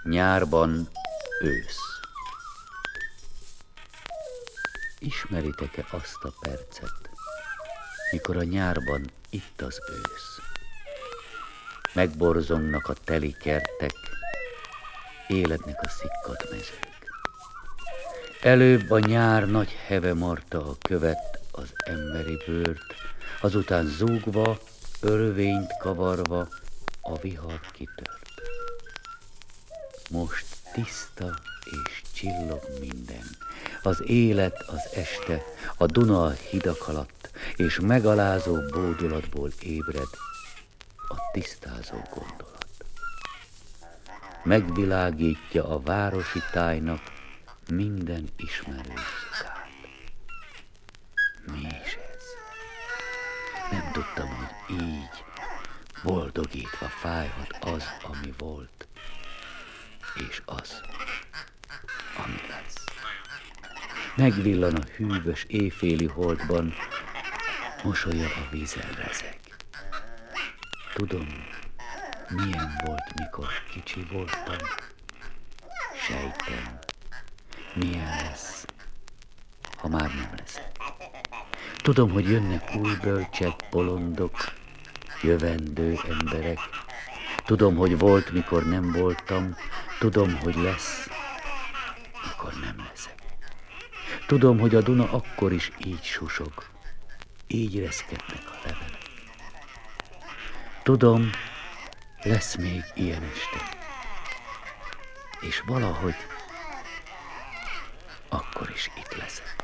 Nyárban ősz. Ismeritek-e azt a percet, mikor a nyárban itt az ősz? Megborzongnak a teli kertek, élednek a szikkadt mezők. Előbb a nyár nagy heve marta a követ, az emberi bőrt, azután zúgva, örvényt kavarva a vihar kitört. Most tiszta és csillog minden, az élet, az este, a Duna a hidak alatt, és megalázó bódulatból ébred a tisztázó gondolat. Megvilágítja a városi tájnak minden ismerősükát. Mi is ez? Nem tudtam, hogy így, boldogítva fájhat az, ami volt, és az, ami lesz. Megvillan a hűvös éjféli holdban, mosolya a vízen rezeg. Tudom, milyen volt, mikor kicsi voltam. Sejtem, milyen lesz, ha már nem leszek. Tudom, hogy jönnek új bölcsek, bolondok, jövendő emberek. Tudom, hogy volt, mikor nem voltam. Tudom, hogy lesz, mikor nem leszek. Tudom, hogy a Duna akkor is így susog, így reszketnek a levelek. Tudom, lesz még ilyen este, és valahogy akkor is itt leszek.